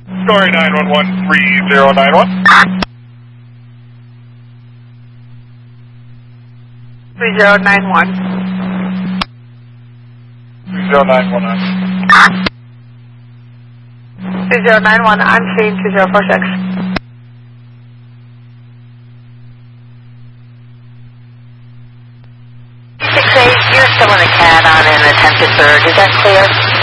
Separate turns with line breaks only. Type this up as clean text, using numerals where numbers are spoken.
Story 911 3091.
3091.
3091.
3091, I'm seeing 2046.
6-8, you're still in a CAD on an attempted surge, is that clear?